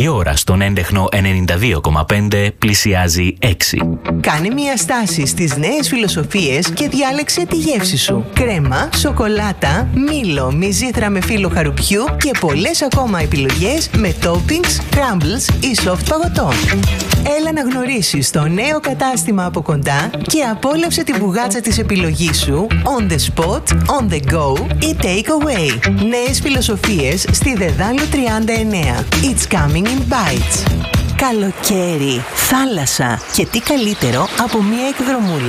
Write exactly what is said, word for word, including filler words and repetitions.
Η ώρα στον έντεχνο ενενήντα δύο κόμμα πέντε πλησιάζει έξι. Κάνε μια στάση στις νέες φιλοσοφίες και διάλεξε τη γεύση σου. Κρέμα, σοκολάτα, μήλο, μυζήθρα με φύλλο χαρουπιού και πολλές ακόμα επιλογές με toppings, crumbles ή soft παγωτό. Έλα να γνωρίσεις το νέο κατάστημα από κοντά και απόλαυσε τη μπουγάτσα της επιλογής σου on the spot, on the go ή take away. Νέες φιλοσοφίες στη Δεδάλου τριάντα εννέα. It's coming in bites. Καλοκαίρι, θάλασσα και τι καλύτερο από μια εκδρομούλα